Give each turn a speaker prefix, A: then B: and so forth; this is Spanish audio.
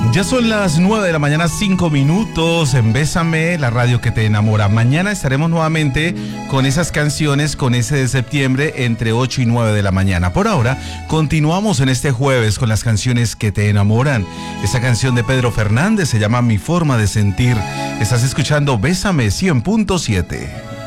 A: Ya son las 9 de la mañana, 5 minutos en Bésame, la radio que te enamora. Mañana estaremos nuevamente con esas canciones, con ese de septiembre, entre 8 y 9 de la mañana. Por ahora, continuamos en este jueves con las canciones que te enamoran. Esta canción de Pedro Fernández se llama Mi Forma de Sentir. Estás escuchando Bésame 100.7.